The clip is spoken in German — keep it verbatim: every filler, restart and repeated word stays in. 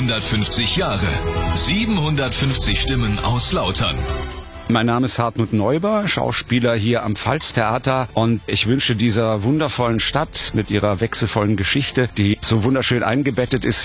hundertfünfzig Jahre. siebenhundertfünfzig Stimmen aus Lautern. Mein Name ist Hartmut Neuber, Schauspieler hier am Pfalztheater, und ich wünsche dieser wundervollen Stadt mit ihrer wechselvollen Geschichte, die so wunderschön eingebettet ist,